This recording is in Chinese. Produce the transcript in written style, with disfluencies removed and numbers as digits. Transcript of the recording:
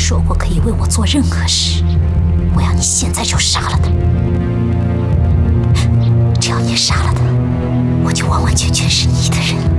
说过可以为我做任何事，我要你现在就杀了他。只要你杀了他，我就完完全全是你的人。